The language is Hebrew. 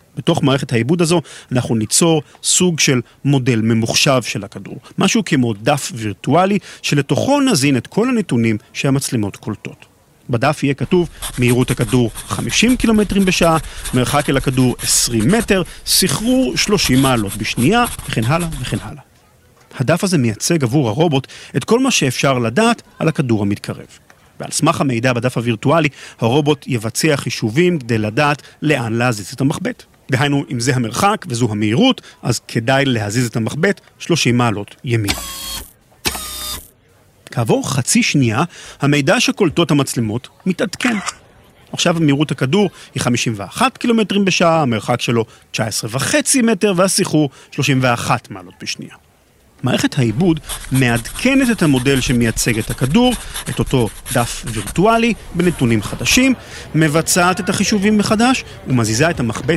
בתוך מערכת העיבוד הזו אנחנו ניצור סוג של מודל ממוחשב של הכדור. משהו כמו דף וירטואלי שלתוכו נזין את כל הנתונים שהמצלמות קולטות. בדף יהיה כתוב מהירות הכדור 50 קילומטרים בשעה, מרחק אל הכדור 20 מטר, סחרור 30 מעלות בשנייה, וכן הלאה וכן הלאה. הדף הזה מייצג עבור הרובוט את כל מה שאפשר לדעת על הכדור המתקרב. ועל סמך המידע בדף הווירטואלי, הרובוט יבצע חישובים כדי לדעת לאן להזיז את המחבט. דהיינו, אם זה המרחק וזו המהירות, אז כדאי להזיז את המחבט 30 מעלות ימין. כעבור חצי שנייה, המידע שקולטות המצלמות מתעדכן. עכשיו מהירות הכדור היא 51 קילומטרים בשעה, המרחק שלו 19.5 מטר, והסחרור 31 מעלות בשנייה. מערכת העיבוד מעדכנת את המודל שמייצג את הכדור, את אותו דף וירטואלי, בנתונים חדשים, מבצעת את החישובים מחדש, ומזיזה את המחבט